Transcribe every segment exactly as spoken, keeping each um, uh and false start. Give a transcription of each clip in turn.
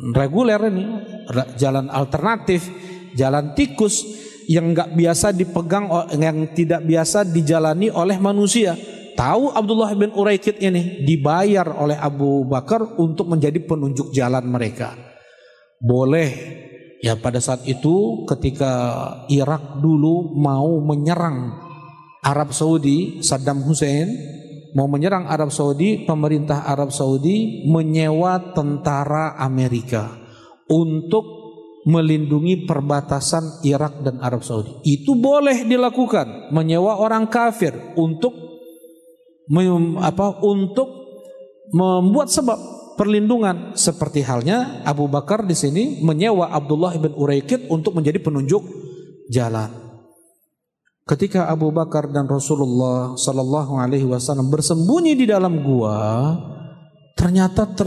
reguler ini, jalan alternatif, jalan tikus yang nggak biasa dipegang, yang tidak biasa dijalani oleh manusia. Tahu Abdullah bin Uraikid ini dibayar oleh Abu Bakar untuk menjadi penunjuk jalan mereka. Boleh ya, pada saat itu ketika Irak dulu mau menyerang Arab Saudi, Saddam Hussein mau menyerang Arab Saudi, pemerintah Arab Saudi menyewa tentara Amerika untuk melindungi perbatasan Irak dan Arab Saudi. Itu boleh dilakukan, menyewa orang kafir untuk mem, apa untuk membuat sebab perlindungan, seperti halnya Abu Bakar di sini menyewa Abdullah bin Uraikid untuk menjadi penunjuk jalan. Ketika Abu Bakar dan Rasulullah Sallallahu Alaihi Wasallam bersembunyi di dalam gua, ternyata ter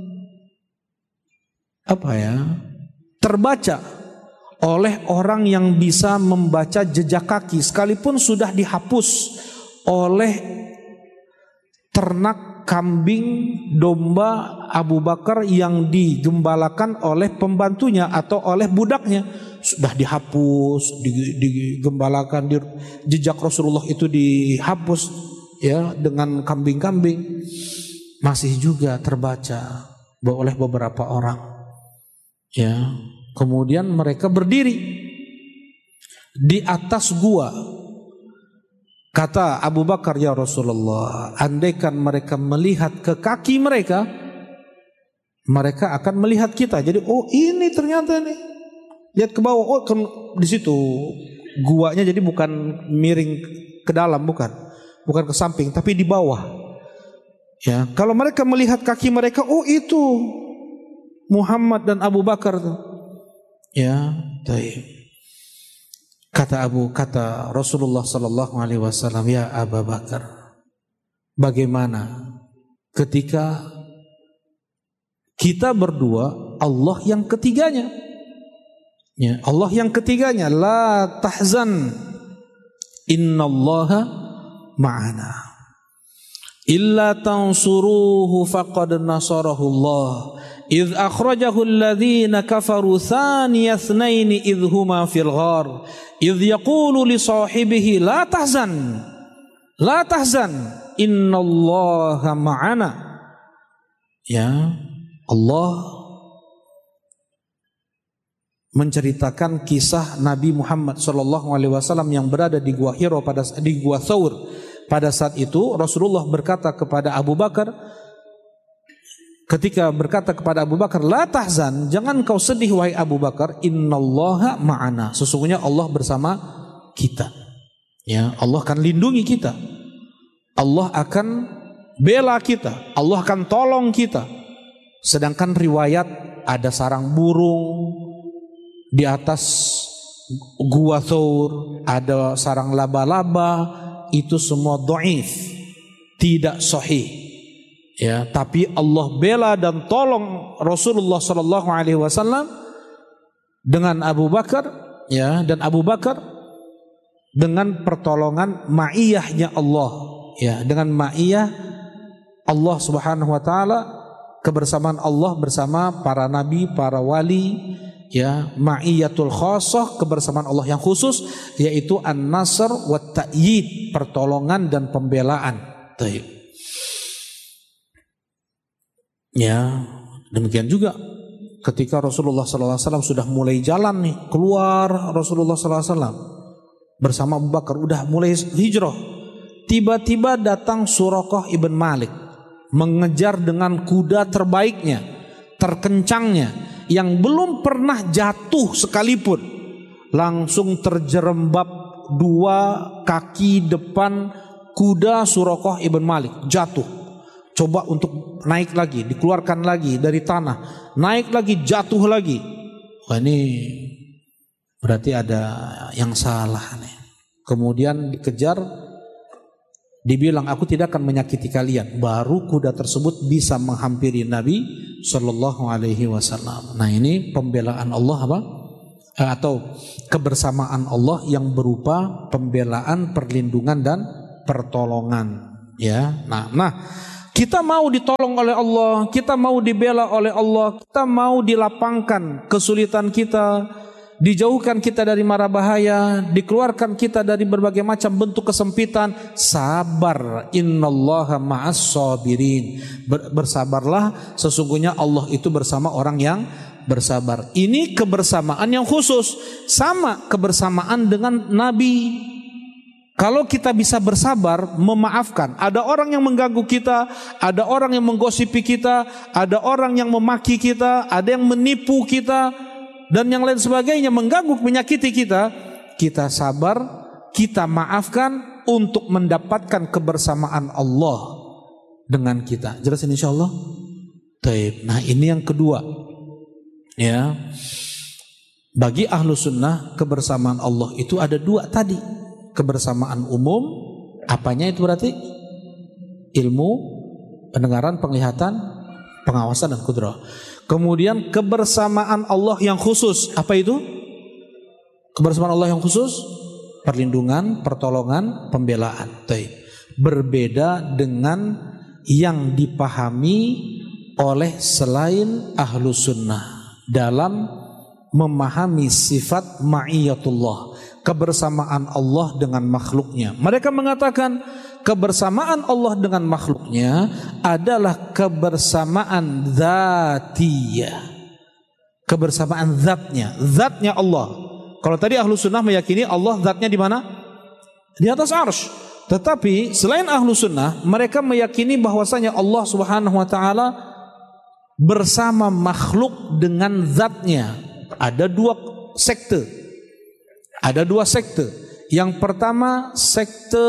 apa ya terbaca oleh orang yang bisa membaca jejak kaki, sekalipun sudah dihapus oleh ternak kambing domba Abu Bakar yang digembalakan oleh pembantunya atau oleh budaknya. Sudah dihapus, digembalakan, di, jejak Rasulullah itu dihapus ya dengan kambing-kambing, masih juga terbaca oleh beberapa orang. Ya, kemudian mereka berdiri di atas gua. Kata Abu Bakar, ya Rasulullah, andaikan mereka melihat ke kaki mereka, mereka akan melihat kita. Jadi, oh ini ternyata nih. Lihat ke bawah, oh di situ guanya, jadi bukan miring ke dalam, bukan, bukan ke samping, tapi di bawah. Ya, kalau mereka melihat kaki mereka, oh itu Muhammad dan Abu Bakar tuh. Ya, baik. Kata Abu, kata Rasulullah Sallallahu Alaihi Wasallam, ya Abu Bakar, bagaimana ketika kita berdua, Allah yang ketiganya? Ya, Allah yang ketiganya, la tahzan, innallaha ma'ana, illa tansuruhu faqad nasarahu Allah, idh akhrajahu alladhina kafaru thaniya ithnaini idh huma fil ghar, idh yaqulu li sahibihi la tahzan, la tahzan, innallaha ma'ana. Ya, Allah menceritakan kisah Nabi Muhammad Shallallahu Alaihi Wasallam yang berada di Gua Hiro pada di Gua Thawr. Pada saat itu Rasulullah berkata kepada Abu Bakar, ketika berkata kepada Abu Bakar, la tahzan, jangan kau sedih wahai Abu Bakar, innallaha ma'ana, sesungguhnya Allah bersama kita. Ya, Allah akan lindungi kita, Allah akan bela kita, Allah akan tolong kita. Sedangkan riwayat ada sarang burung di atas Gua Thawr, ada sarang laba-laba, itu semua dhaif, tidak sahih. Ya, tapi Allah bela dan tolong Rasulullah Sallallahu Alaihi Wasallam dengan Abu Bakar, ya, dan Abu Bakar dengan pertolongan ma'iyahnya Allah, ya, dengan ma'iyah Allah Subhanahu Wa Taala, kebersamaan Allah bersama para nabi, para wali. Ya, ma'iyatul khassah, kebersamaan Allah yang khusus, yaitu an-nasr wa ta'yid, pertolongan dan pembelaan. Baik. Ya, demikian juga ketika Rasulullah sallallahu alaihi wasallam sudah mulai jalan nih, keluar Rasulullah sallallahu alaihi wasallam bersama Abu Bakar, udah mulai hijrah. Tiba-tiba datang Suraqah ibn Malik mengejar dengan kuda terbaiknya, terkencangnya, yang belum pernah jatuh sekalipun, langsung terjerembab dua kaki depan kuda Suraqah ibn Malik, jatuh. Coba untuk naik lagi, dikeluarkan lagi dari tanah, naik lagi, jatuh lagi. Wah, ini berarti ada yang salah nih. Kemudian dikejar, dibilang aku tidak akan menyakiti kalian. Baru kuda tersebut bisa menghampiri Nabi Sallallahu Alaihi Wasallam. Nah, ini pembelaan Allah apa? Eh, atau kebersamaan Allah yang berupa pembelaan, perlindungan dan pertolongan. Ya, nah, nah Kita mau ditolong oleh Allah, kita mau dibela oleh Allah, kita mau dilapangkan kesulitan kita, dijauhkan kita dari mara bahaya, dikeluarkan kita dari berbagai macam bentuk kesempitan. Sabar, innallaha ma'as sabirin. Bersabarlah, sesungguhnya Allah itu bersama orang yang bersabar. Ini kebersamaan yang khusus, sama kebersamaan dengan Nabi. Kalau kita bisa bersabar, memaafkan. Ada orang yang mengganggu kita, ada orang yang menggosipi kita, ada orang yang memaki kita, ada yang menipu kita, dan yang lain sebagainya, mengganggu, menyakiti kita. Kita sabar, kita maafkan untuk mendapatkan kebersamaan Allah dengan kita. Jelas ini insyaallah? Taib. Nah, ini yang kedua. Ya. Bagi ahlu sunnah, kebersamaan Allah itu ada dua tadi. Kebersamaan umum, apanya itu berarti? Ilmu, pendengaran, penglihatan, pengawasan dan kudrah. Kemudian kebersamaan Allah yang khusus, apa itu? Kebersamaan Allah yang khusus, perlindungan, pertolongan, pembelaan. Berbeda dengan yang dipahami oleh selain ahlu sunnah dalam memahami sifat ma'iyatullah, kebersamaan Allah dengan makhluknya. Mereka mengatakan kebersamaan Allah dengan makhluknya adalah kebersamaan zatiyah, kebersamaan zatnya, zatnya Allah. Kalau tadi ahlu sunnah meyakini Allah zatnya di mana? Di atas arsy. Tetapi selain ahlu sunnah, mereka meyakini bahwasanya Allah subhanahu wa ta'ala bersama makhluk dengan zatnya. Ada dua sekte. Ada dua sekte. Yang pertama sekte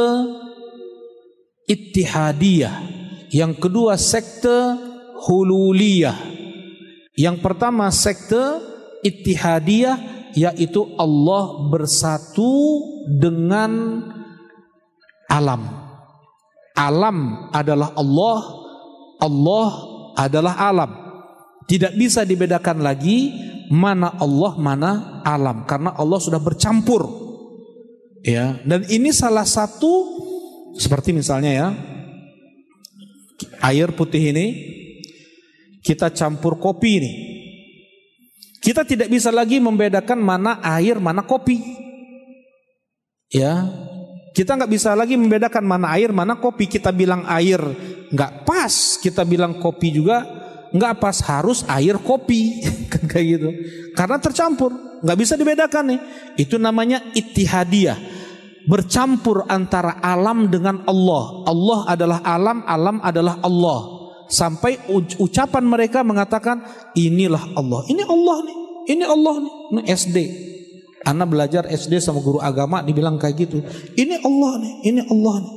Ittihadiyah. Yang kedua sekte Hululiyah. Yang pertama sekte Ittihadiyah, yaitu Allah bersatu dengan alam. Alam adalah Allah, Allah adalah alam. Tidak bisa dibedakan lagi mana Allah, mana alam, karena Allah sudah bercampur. Ya, dan ini salah satu, seperti misalnya ya, air putih ini kita campur kopi ini. Kita tidak bisa lagi membedakan mana air, mana kopi. Ya, kita nggak bisa lagi membedakan mana air, mana kopi. Kita bilang air nggak pas, kita bilang kopi juga nggak pas, harus air kopi kan kayak gitu, karena tercampur, nggak bisa dibedakan nih. Itu namanya ittihadiyah, bercampur antara alam dengan Allah. Allah adalah alam, alam adalah Allah. Sampai ucapan mereka mengatakan inilah Allah, ini Allah nih, ini Allah nih. Ini S D, anak belajar S D sama guru agama dibilang kayak gitu, ini Allah nih, ini Allah nih.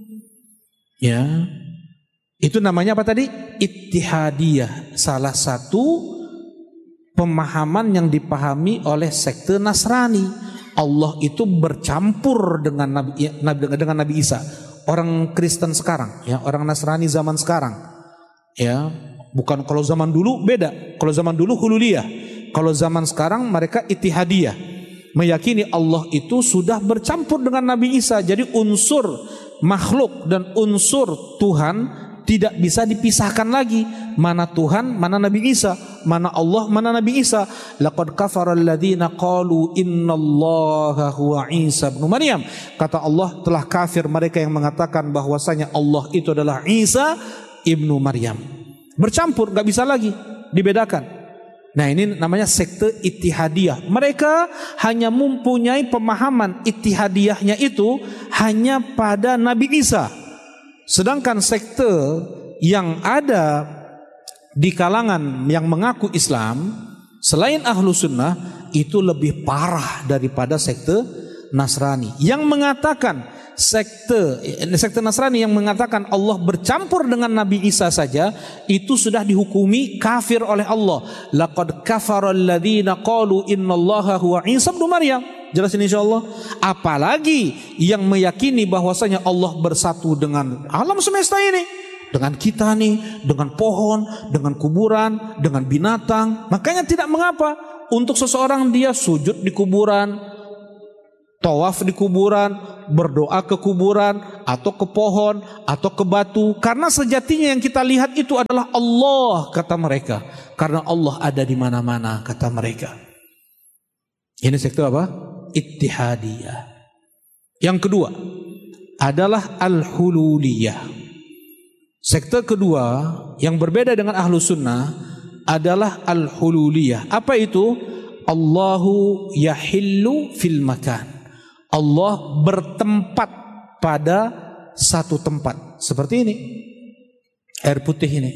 Ya. Itu namanya apa tadi? Ittihadiyah. Salah satu pemahaman yang dipahami oleh sekte Nasrani. Allah itu bercampur dengan Nabi, dengan Nabi Isa. Orang Kristen sekarang, ya, orang Nasrani zaman sekarang, ya, bukan kalau zaman dulu beda. Kalau zaman dulu hululiyah, kalau zaman sekarang mereka ittihadiyah, meyakini Allah itu sudah bercampur dengan Nabi Isa. Jadi unsur makhluk dan unsur Tuhan tidak bisa dipisahkan lagi. Mana Tuhan, mana Nabi Isa, mana Allah, mana Nabi Isa. Laqad kafara alladziina qalu innallaha huwa Isa ibnu Maryam. Kata Allah, telah kafir mereka yang mengatakan bahwasanya Allah itu adalah Isa ibnu Maryam. Bercampur, enggak bisa lagi dibedakan. Nah, ini namanya sekte ittihadiyah. Mereka hanya mempunyai pemahaman ittihadiyahnya itu hanya pada Nabi Isa. Sedangkan sekte yang ada di kalangan yang mengaku Islam selain ahlu sunnah itu lebih parah daripada sekte Nasrani yang mengatakan sekte sekte Nasrani yang mengatakan Allah bercampur dengan Nabi Isa saja itu sudah dihukumi kafir oleh Allah. Laqad kafara alladziina qalu innallaha huwa Isa ibnu Maryam. Jelasin insyaallah. Apalagi yang meyakini bahwasanya Allah bersatu dengan alam semesta ini, dengan kita nih, dengan pohon, dengan kuburan, dengan binatang. Makanya tidak mengapa untuk seseorang dia sujud di kuburan, tawaf di kuburan, berdoa ke kuburan, atau ke pohon, atau ke batu. Karena sejatinya yang kita lihat itu adalah Allah, kata mereka. Karena Allah ada di mana-mana, kata mereka. Ini sekte apa? Ittihadiyah. Yang kedua adalah al-hululiyah. Sekte kedua yang berbeda dengan ahlu sunnah adalah al-hululiyah. Apa itu? Allahu yahillu fil makan. Allah bertempat pada satu tempat. Seperti ini. Air putih ini.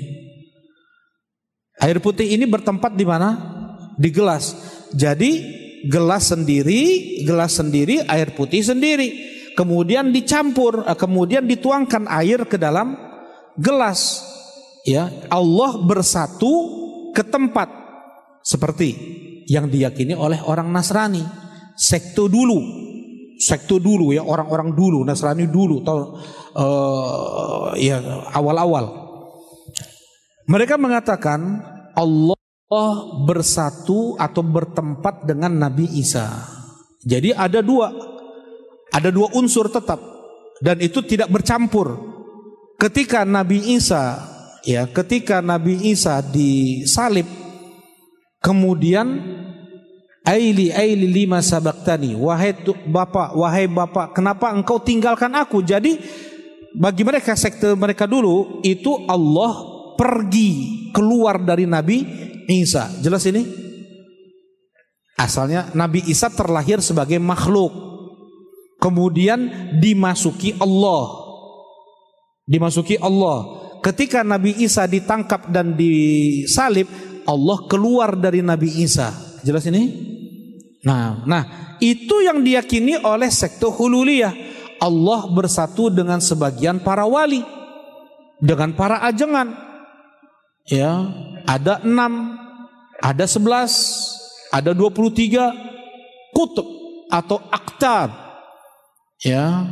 Air putih ini bertempat di mana? Di gelas. Jadi gelas sendiri, gelas sendiri, air putih sendiri. Kemudian dicampur, kemudian dituangkan air ke dalam gelas, ya. Allah bersatu ke tempat seperti yang diyakini oleh orang Nasrani, sekte dulu, sekte dulu ya, orang-orang dulu, Nasrani dulu, tahu uh, ya awal-awal. Mereka mengatakan Allah bersatu atau bertempat dengan Nabi Isa. Jadi ada dua, ada dua unsur tetap, dan itu tidak bercampur. Ketika Nabi Isa, ya, ketika Nabi Isa disalib, kemudian aili aili lima sabaktani, wahai Bapak, wahai Bapak, kenapa engkau tinggalkan aku? Jadi bagi mereka, sekte mereka dulu, itu Allah pergi keluar dari Nabi Isa. Jelas ini? Asalnya Nabi Isa terlahir sebagai makhluk, kemudian dimasuki Allah. Dimasuki Allah. Ketika Nabi Isa ditangkap dan disalib, Allah keluar dari Nabi Isa. Jelas ini? Nah, nah itu yang diyakini oleh sekte hululiyah. Allah bersatu dengan sebagian para wali, dengan para ajengan. Ya, ada enam, ada sebelas, ada dua puluh tiga kutub atau aktab. Ya.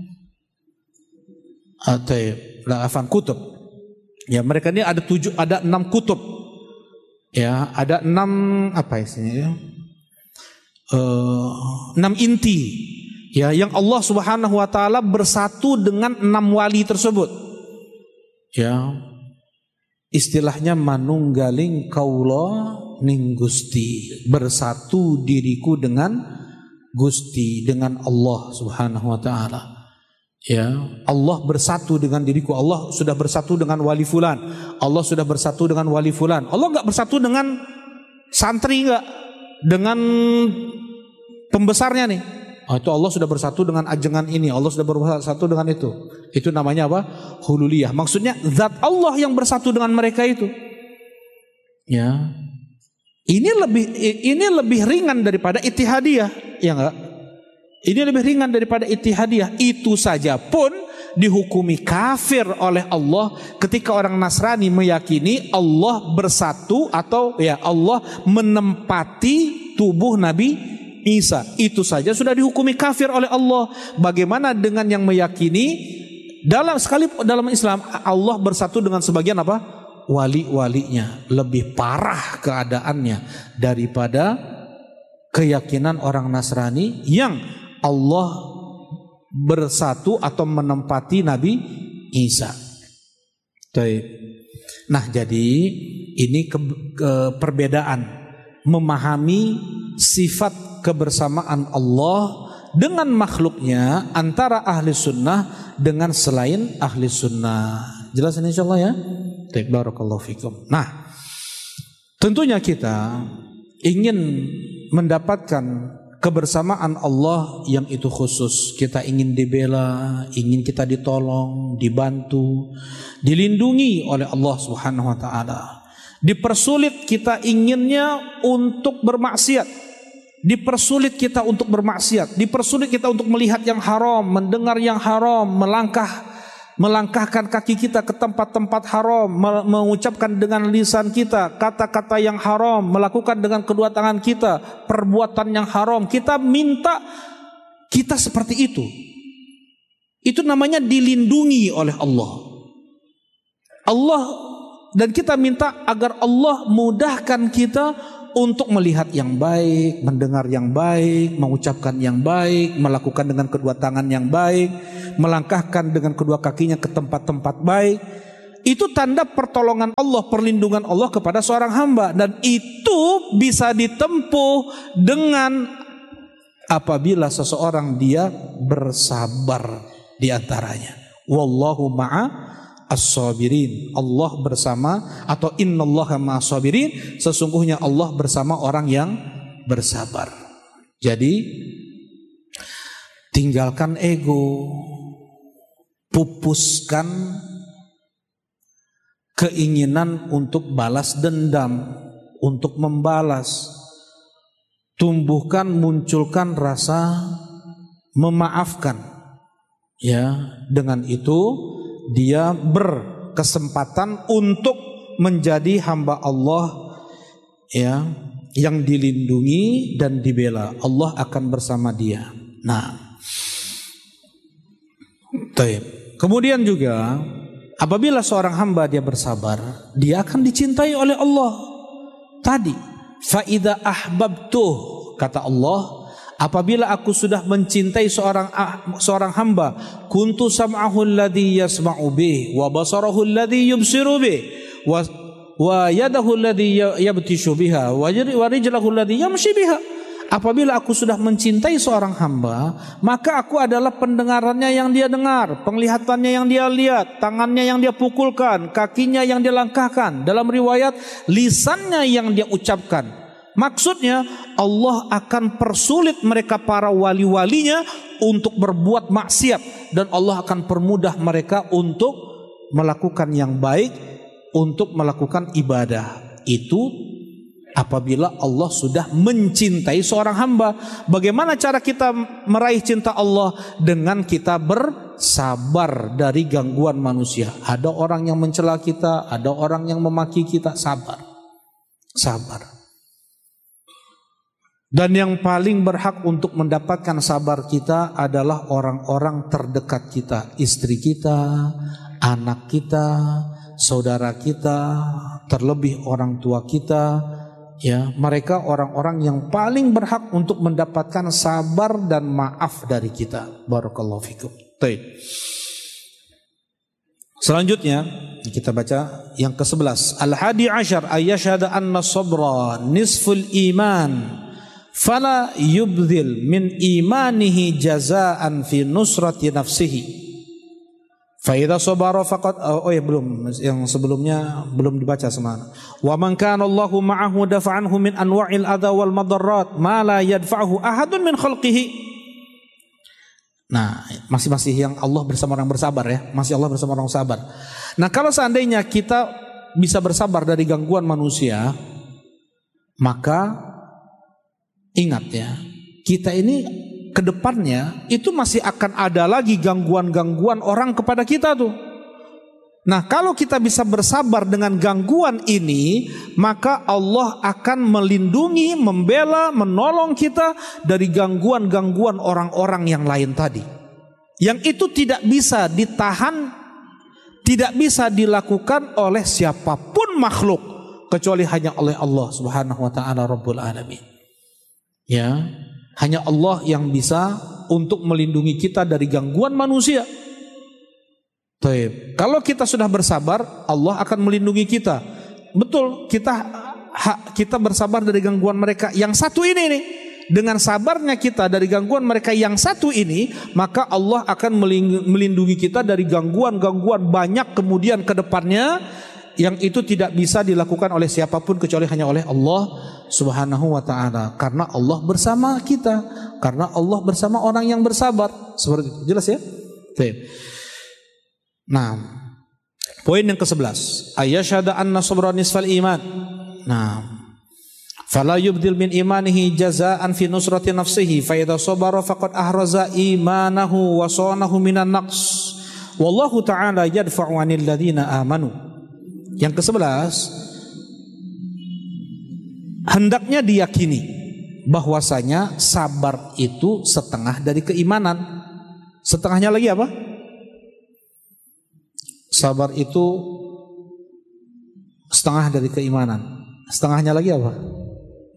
Atau lafan kutub. Ya, mereka ini ada tujuh, ada enam kutub. Ya, ada enam apa isinya ya? Uh, enam inti. Ya, yang Allah Subhanahu wa taala bersatu dengan enam wali tersebut. Ya. Istilahnya manunggaling kaula ning Gusti, bersatu diriku dengan Gusti, dengan Allah Subhanahu wa taala. Ya, Allah bersatu dengan diriku. Allah sudah bersatu dengan wali fulan. Allah sudah bersatu dengan wali fulan. Allah enggak bersatu dengan santri, enggak dengan pembesarnya nih. Oh, itu Allah sudah bersatu dengan ajengan ini. Allah sudah bersatu dengan itu. Itu namanya apa? Hululiyah. Maksudnya zat Allah yang bersatu dengan mereka itu. Ya. Ini lebih ini lebih ringan daripada ittihadiyah, ya enggak? Ini lebih ringan daripada ittihadiyah. Itu saja pun dihukumi kafir oleh Allah ketika orang Nasrani meyakini Allah bersatu atau ya Allah menempati tubuh Nabi Isa. Itu saja sudah dihukumi kafir oleh Allah. Bagaimana dengan yang meyakini dalam sekali dalam Islam Allah bersatu dengan sebagian apa? Wali-walinya. Lebih parah keadaannya daripada keyakinan orang Nasrani yang Allah bersatu atau menempati Nabi Isa. Nah, jadi ini ke, ke perbedaan memahami sifat kebersamaan Allah dengan makhluknya antara ahli sunnah dengan selain ahli sunnah. Jelas ini insyaallah ya. Barakallahu fikum. Nah, tentunya kita ingin mendapatkan kebersamaan Allah yang itu khusus. Kita ingin dibela, ingin kita ditolong, dibantu, dilindungi oleh Allah Subhanahu wa taala. Dipersulit kita inginnya untuk bermaksiat. Dipersulit kita untuk bermaksiat, dipersulit kita untuk melihat yang haram, mendengar yang haram, melangkah melangkahkan kaki kita ke tempat-tempat haram, mengucapkan dengan lisan kita kata-kata yang haram, melakukan dengan kedua tangan kita perbuatan yang haram. Kita minta kita seperti itu. Itu namanya dilindungi oleh Allah. Allah dan kita minta agar Allah mudahkan kita untuk melihat yang baik, mendengar yang baik, mengucapkan yang baik, melakukan dengan kedua tangan yang baik, melangkahkan dengan kedua kakinya ke tempat-tempat baik. Itu tanda pertolongan Allah, perlindungan Allah kepada seorang hamba. Dan itu bisa ditempuh dengan apabila seseorang dia bersabar di antaranya. Wallahu ma'a as-sabirin. Allah bersama, atau innallaha ma'as sabirin, sesungguhnya Allah bersama orang yang bersabar. Jadi tinggalkan ego, pupuskan keinginan untuk balas dendam, untuk membalas. Tumbuhkan, munculkan rasa memaafkan. Ya, dengan itu dia berkesempatan untuk menjadi hamba Allah, ya, yang dilindungi dan dibela. Allah akan bersama dia. Nah, taib. Kemudian juga apabila seorang hamba dia bersabar, dia akan dicintai oleh Allah. Tadi, fa idza ahbabtuh, kata Allah, apabila aku sudah mencintai seorang seorang hamba, kuntu sam'ahu alladhi yasma'u bih, wa basarahu alladhi yubsiru bih, wa wa yadahu alladhi yabtishu biha, wa rijlahu alladhi yamshi biha. Apabila aku sudah mencintai seorang hamba, maka aku adalah pendengarannya yang dia dengar, penglihatannya yang dia lihat, tangannya yang dia pukulkan, kakinya yang dia langkahkan. Dalam riwayat, lisannya yang dia ucapkan. Maksudnya Allah akan persulit mereka para wali-walinya untuk berbuat maksiat, dan Allah akan permudah mereka untuk melakukan yang baik, untuk melakukan ibadah. Itu apabila Allah sudah mencintai seorang hamba. Bagaimana cara kita meraih cinta Allah? Dengan kita bersabar dari gangguan manusia. Ada orang yang mencela kita, ada orang yang memaki kita, sabar. Sabar. Dan yang paling berhak untuk mendapatkan sabar kita adalah orang-orang terdekat kita, istri kita, anak kita, saudara kita, terlebih orang tua kita. Ya, mereka orang-orang yang paling berhak untuk mendapatkan sabar dan maaf dari kita. Barakallahu fikum. Baik. Selanjutnya kita baca yang kesebelas. Al-hadi asyar ayyashhadu anna sabra nisful iman fala yubdhil min imanihi jazaan fi nusrati nafsihi. Fa idza sabara faqad, oh ya belum, yang sebelumnya belum dibaca semana. Wa man kana Allahu ma'ahu dafa'anhu min anwa'il adha wal madarrat ma la yadfa'uhu ahadun min khalqihi. Nah, masih masih yang Allah bersama orang bersabar ya, masih Allah bersama orang sabar. Nah, kalau seandainya kita bisa bersabar dari gangguan manusia, maka ingat ya, kita ini kedepannya itu masih akan ada lagi gangguan-gangguan orang kepada kita tuh. Nah, kalau kita bisa bersabar dengan gangguan ini, maka Allah akan melindungi, membela, menolong kita dari gangguan-gangguan orang-orang yang lain tadi. Yang itu tidak bisa ditahan, tidak bisa dilakukan oleh siapapun makhluk kecuali hanya oleh Allah Subhanahu wa taala Rabbul Alamin. Ya, hanya Allah yang bisa untuk melindungi kita dari gangguan manusia. Taib. Kalau kita sudah bersabar, Allah akan melindungi kita. Betul, kita kita bersabar dari gangguan mereka. Yang satu ini nih, dengan sabarnya kita dari gangguan mereka yang satu ini, maka Allah akan melindungi kita dari gangguan-gangguan banyak kemudian ke depannya, yang itu tidak bisa dilakukan oleh siapapun kecuali hanya oleh Allah Subhanahu wa ta'ala. Karena Allah bersama kita, karena Allah bersama orang yang bersabar. Seperti itu, jelas ya? Baik. Nah, poin yang kesebelas, ayyashhadu anna sabra nisfal iman. Nah, fala yubdil min imanihi jazaan fi nusrati nafsihi fa idza sabara faqad ahraza imanahu wa sanahu minan naqs. Wallahu ta'ala yadfa'u 'anil ladzina amanu. Yang kesebelas, hendaknya diyakini bahwasanya sabar itu setengah dari keimanan. Setengahnya lagi apa? Sabar itu setengah dari keimanan. Setengahnya lagi apa?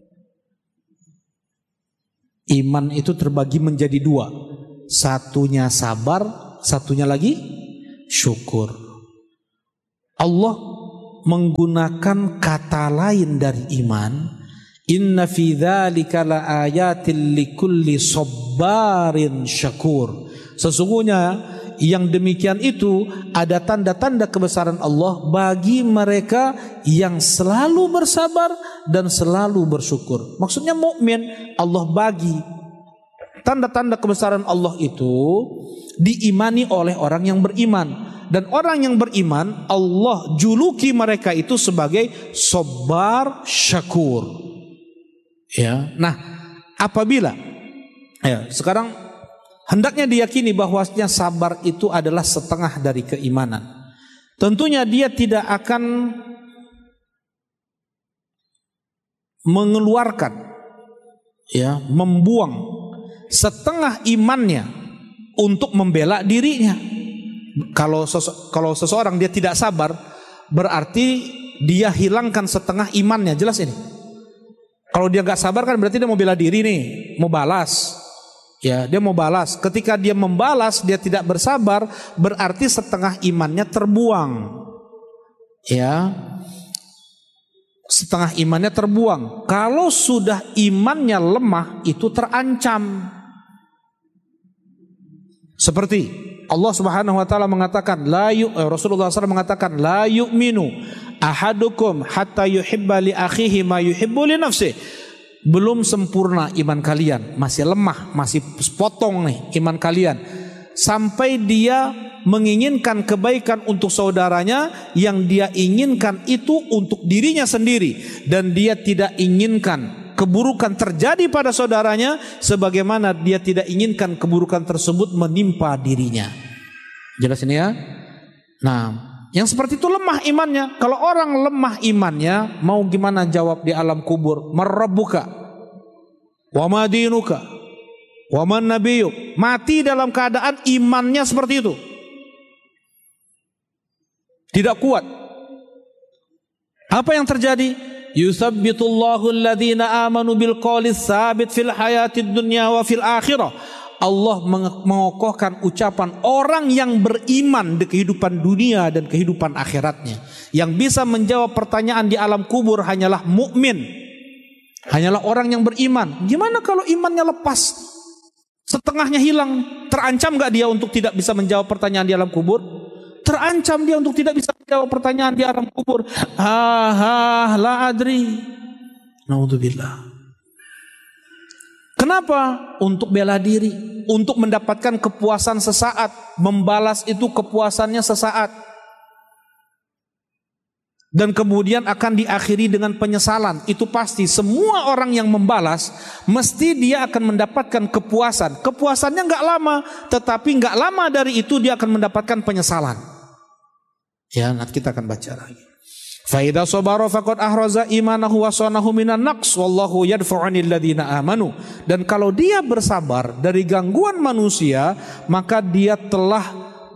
Iman itu terbagi menjadi dua. Satunya sabar, satunya lagi syukur. Allah menggunakan kata lain dari iman. Inna fi dzalika laayatil likulli sabbarin syakur. Sesungguhnya yang demikian itu ada tanda-tanda kebesaran Allah bagi mereka yang selalu bersabar dan selalu bersyukur. Maksudnya mukmin, Allah bagi tanda-tanda kebesaran Allah itu diimani oleh orang yang beriman. Dan orang yang beriman, Allah juluki mereka itu sebagai sabar syakur. Ya, nah apabila ya sekarang hendaknya diyakini bahwasanya sabar itu adalah setengah dari keimanan. Tentunya dia tidak akan mengeluarkan, ya, membuang setengah imannya untuk membela dirinya. Kalau sese- kalau seseorang dia tidak sabar, berarti dia hilangkan setengah imannya. Jelas ini. Kalau dia nggak sabar kan berarti dia mau bela diri nih, mau balas. Ya, dia mau balas. Ketika dia membalas, dia tidak bersabar, berarti setengah imannya terbuang. Ya, setengah imannya terbuang. Kalau sudah imannya lemah, itu terancam. Seperti Allah Subhanahu wa taala mengatakan, la yu, Rasulullah shallallahu alaihi wasallam mengatakan, la yu'minu ahadukum hatta yuhibba li akhihi ma yuhibbu li nafsihi. Belum sempurna iman kalian, masih lemah, masih sepotong nih iman kalian, sampai dia menginginkan kebaikan untuk saudaranya yang dia inginkan itu untuk dirinya sendiri, dan dia tidak inginkan keburukan terjadi pada saudaranya sebagaimana dia tidak inginkan keburukan tersebut menimpa dirinya. Jelas ini ya? Nah, yang seperti itu lemah imannya. Kalau orang lemah imannya, mau gimana jawab di alam kubur? Marabbuka wa ma dinuka wa man nabiyyuk. Mati dalam keadaan imannya seperti itu, tidak kuat. Apa yang terjadi? Yuthabbitullahu alladhina amanu bil qawli tsabit fil hayatid dunya wa fil akhirah. Allah mengokohkan ucapan orang yang beriman di kehidupan dunia dan kehidupan akhiratnya. Yang bisa menjawab pertanyaan di alam kubur hanyalah mukmin, hanyalah orang yang beriman. Gimana kalau imannya lepas, setengahnya hilang? Terancam gak dia untuk tidak bisa menjawab pertanyaan di alam kubur? Terancam dia untuk tidak bisa menjawab pertanyaan di alam kubur. Ha ha la adri. Naudzubillah. Kenapa? Untuk bela diri, untuk mendapatkan kepuasan sesaat, membalas itu kepuasannya sesaat, dan kemudian akan diakhiri dengan penyesalan. Itu pasti. Semua orang yang membalas mesti dia akan mendapatkan kepuasan. Kepuasannya nggak lama, tetapi nggak lama dari itu dia akan mendapatkan penyesalan. Ya, nanti kita akan baca lagi. Fa idza sabara faqad ahraza imanahu wa sanahu minan naqs wallahu yadfa'u 'anil ladzina amanu. Dan kalau dia bersabar dari gangguan manusia, maka dia telah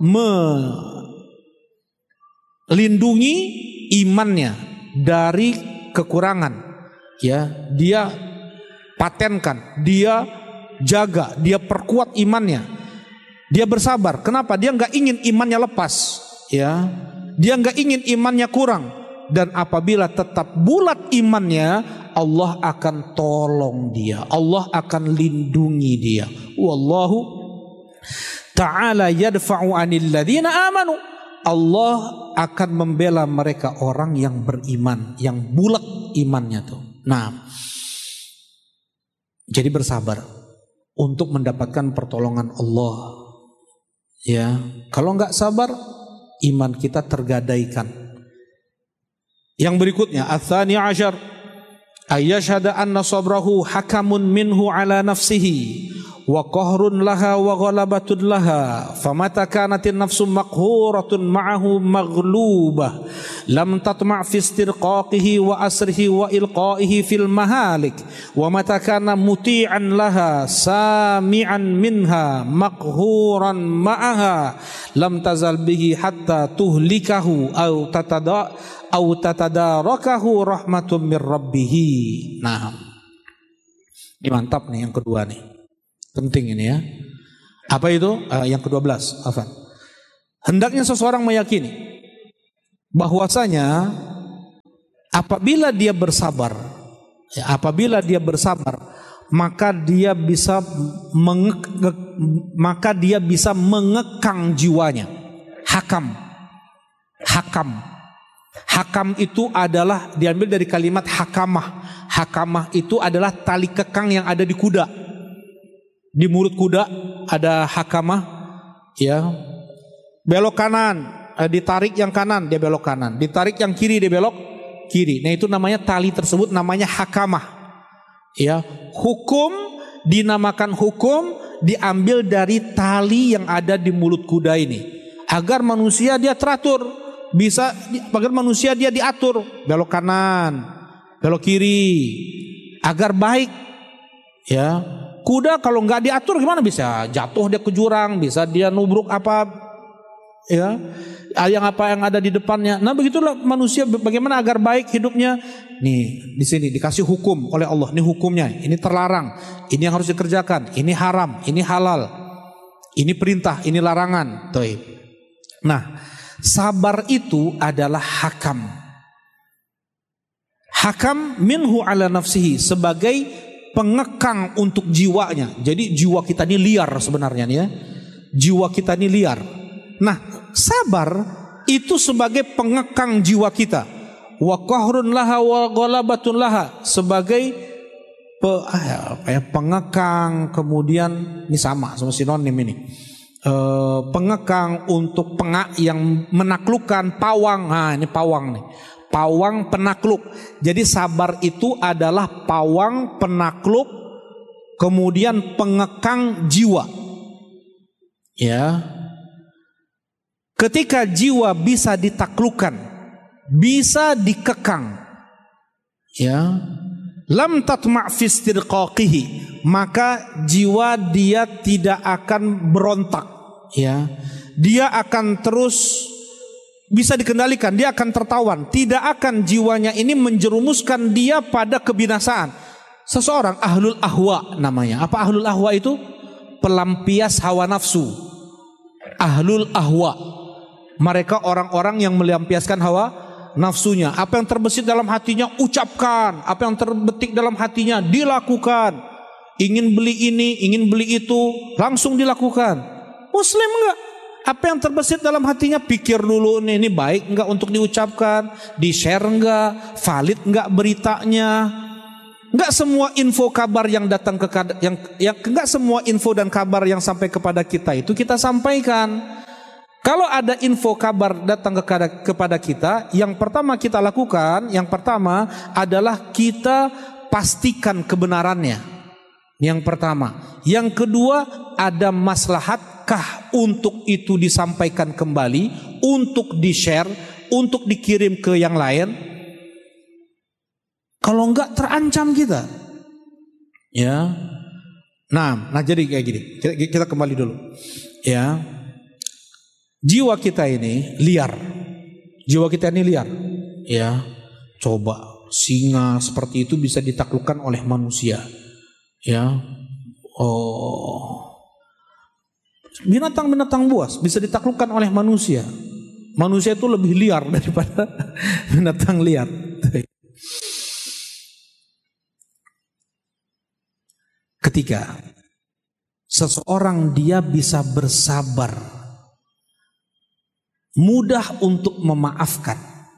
melindungi imannya dari kekurangan. Ya, dia patenkan, dia jaga, dia perkuat imannya. Dia bersabar. Kenapa? Dia nggak ingin imannya lepas. Ya, dia nggak ingin imannya kurang. Dan apabila tetap bulat imannya, Allah akan tolong dia, Allah akan lindungi dia. Wallahu ta'ala yadfa'u 'anil ladzina amanu. Allah akan membela mereka orang yang beriman, yang bulat imannya tuh. Nah, jadi bersabar untuk mendapatkan pertolongan Allah. Ya, kalau nggak sabar, iman kita tergadaikan. Yang berikutnya, ats-tsani asyar ayyashhada anna sabrahu hakamun minhu ala nafsihi wa qahrun laha wa ghalabatun laha famata kanatin nafsu maqhuratun ma'ahu maghlubah lam tatma' fi istirqaqihi wa asrihi wa ilqa'ihi fil mahalik wa mata kana muti'an laha sami'an minha maqhuran ma'aha lam tazal bihi hatta tuhlikahu aw tatada au tatadarakahu rahmatun mir rabbih. Nah, Ini mantap nih yang kedua nih. Penting ini ya. Apa itu? Uh, yang kedua belas, Afan. Hendaknya seseorang meyakini bahwasanya apabila dia bersabar, ya, apabila dia bersabar, maka dia bisa menge, maka dia bisa mengekang jiwanya. Hakam. Hakam. Hakam itu adalah diambil dari kalimat hakamah. Hakamah itu adalah tali kekang yang ada di kuda. Di mulut kuda ada hakamah, ya. Belok kanan, eh, ditarik yang kanan dia belok kanan, ditarik yang kiri dia belok kiri. Nah itu namanya tali tersebut namanya hakamah. Ya, hukum dinamakan hukum diambil dari tali yang ada di mulut kuda ini. Agar manusia dia teratur, bisa agar manusia dia diatur, belok kanan, belok kiri, agar baik. Ya, kuda kalau nggak diatur gimana bisa jatuh dia ke jurang, bisa dia nubruk apa, ya, yang apa yang ada di depannya. Nah begitulah manusia bagaimana agar baik hidupnya. Nih di sini dikasih hukum oleh Allah. Ini hukumnya, ini terlarang, ini yang harus dikerjakan, ini haram, ini halal, ini perintah, ini larangan. Taib. Nah, sabar itu adalah hakam. Hakam minhu ala nafsihi, sebagai pengekang untuk jiwanya. Jadi jiwa kita ini liar sebenarnya nih ya. Jiwa kita ini liar. Nah, sabar itu sebagai pengekang jiwa kita. Wa qahrun laha wa ghalabatun laha, sebagai pe, apa ya, pengekang, kemudian ini sama sama sinonim ini. E, pengekang untuk pengak yang menaklukkan, pawang. Nah, ini pawang nih. Pawang penakluk. Jadi sabar itu adalah pawang penakluk, kemudian pengekang jiwa. Ya. Ketika jiwa bisa ditaklukkan, bisa dikekang, ya, lam tatma' fi istirqaqihi, maka jiwa dia tidak akan berontak, ya. Dia akan terus bisa dikendalikan, dia akan tertawan. Tidak akan jiwanya ini menjerumuskan dia pada kebinasaan. Seseorang ahlul ahwa namanya. Apa ahlul ahwa itu? Pelampias hawa nafsu. Ahlul ahwa, mereka orang-orang yang melampiaskan hawa nafsunya. Apa yang terbesit dalam hatinya ucapkan, apa yang terbetik dalam hatinya dilakukan. Ingin beli ini, ingin beli itu, langsung dilakukan. Muslim enggak? Apa yang terbesit dalam hatinya pikir dulu, nih, ini baik enggak untuk diucapkan, di-share enggak, valid enggak beritanya. Enggak semua info kabar yang datang ke yang yang enggak semua info dan kabar yang sampai kepada kita itu kita sampaikan. Kalau ada info kabar datang kepada kepada kita, yang pertama kita lakukan, yang pertama adalah kita pastikan kebenarannya. Yang pertama, yang kedua, ada maslahatkah untuk itu disampaikan kembali, untuk di-share, untuk dikirim ke yang lain? Kalau enggak terancam kita. Ya. Nah, nah jadi kayak gini. Kita, kita kembali dulu. Ya. Jiwa kita ini liar. Jiwa kita ini liar. Ya. Coba singa seperti itu bisa ditaklukkan oleh manusia. Ya. Oh. Binatang-binatang buas bisa ditaklukkan oleh manusia. Manusia itu lebih liar daripada binatang liar. Ketiga, seseorang dia bisa bersabar, mudah untuk memaafkan,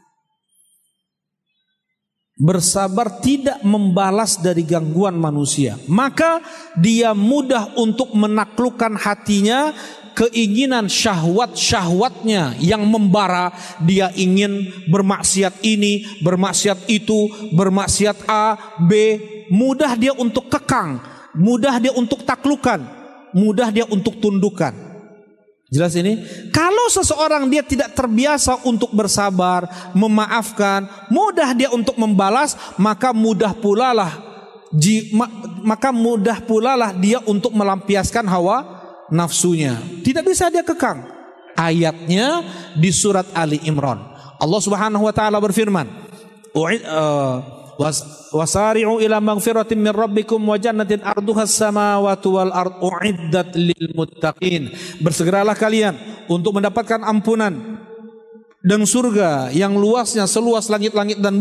bersabar tidak membalas dari gangguan manusia, maka dia mudah untuk menaklukkan hatinya, keinginan syahwat-syahwatnya yang membara. Dia ingin bermaksiat ini, bermaksiat itu, bermaksiat A, B, mudah dia untuk kekang, mudah dia untuk taklukan, mudah dia untuk tundukkan. Jelas ini? Kalau seseorang dia tidak terbiasa untuk bersabar, memaafkan, mudah dia untuk membalas, maka mudah pula lah maka mudah pula lah dia untuk melampiaskan hawa nafsunya. Tidak bisa dia kekang. Ayatnya di surat Ali Imran. Allah Subhanahu wa taala berfirman, wasari'u ila magfiratin min rabbikum wa jannatin arduhas samawati wal ard uiddat lil muttaqin. Bersegeralah kalian untuk mendapatkan ampunan dan surga yang luasnya seluas langit-langit dan